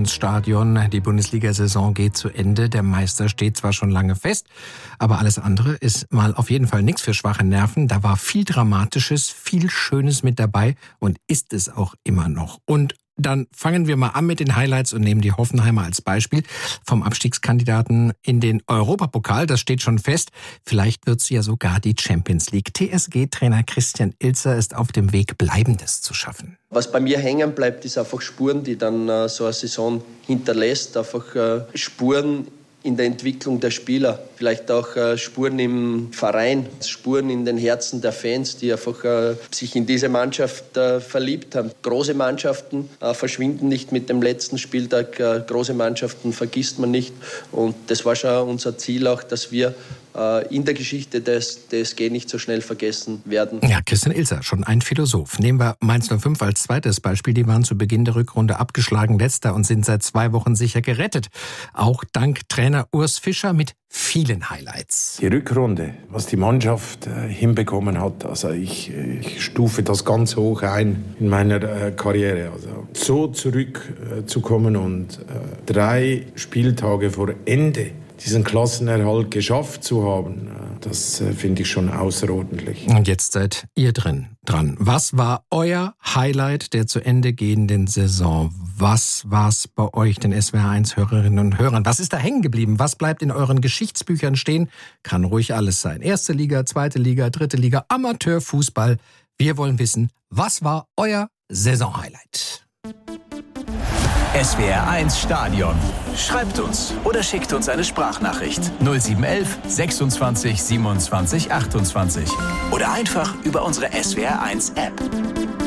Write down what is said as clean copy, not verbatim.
ins Stadion. Die Bundesliga-Saison geht zu Ende. Der Meister steht zwar schon lange fest, aber alles andere ist mal auf jeden Fall nichts für schwache Nerven. Da war viel Dramatisches, viel Schönes mit dabei und ist es auch immer noch. Und dann fangen wir mal an mit den Highlights und nehmen die Hoffenheimer als Beispiel vom Abstiegskandidaten in den Europapokal. Das steht schon fest. Vielleicht wird's ja sogar die Champions League. TSG-Trainer Christian Ilzer ist auf dem Weg, Bleibendes zu schaffen. Was bei mir hängen bleibt, ist einfach Spuren, die dann so eine Saison hinterlässt. Einfach Spuren in der Entwicklung der Spieler, vielleicht auch Spuren im Verein, Spuren in den Herzen der Fans, die einfach sich in diese Mannschaft verliebt haben. Große Mannschaften verschwinden nicht mit dem letzten Spieltag, große Mannschaften vergisst man nicht und das war schon unser Ziel auch, dass wir in der Geschichte des DSG nicht so schnell vergessen werden. Ja, Christian Ilzer, schon ein Philosoph. Nehmen wir Mainz 05 als zweites Beispiel. Die waren zu Beginn der Rückrunde abgeschlagen Letzter und sind seit 2 Wochen sicher gerettet. Auch dank Trainer Urs Fischer mit vielen Highlights. Die Rückrunde, was die Mannschaft hinbekommen hat, also ich stufe das ganz hoch ein in meiner Karriere. Also so zurückzukommen und 3 Spieltage vor Ende diesen Klassenerhalt geschafft zu haben, das finde ich schon außerordentlich. Und jetzt seid ihr dran. Was war euer Highlight der zu Ende gehenden Saison? Was war's bei euch, den SWR1-Hörerinnen und Hörern? Was ist da hängen geblieben? Was bleibt in euren Geschichtsbüchern stehen? Kann ruhig alles sein. 1. Liga, 2. Liga, 3. Liga, Amateurfußball. Wir wollen wissen, was war euer Saisonhighlight? SWR1 Stadion. Schreibt uns oder schickt uns eine Sprachnachricht 0711 26 27 28 oder einfach über unsere SWR1 App.